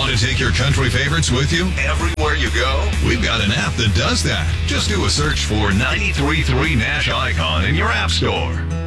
Want to take your country favorites with you everywhere you go? We've got an app that does that. Just do a search for 93.3 Nash Icon in your app store.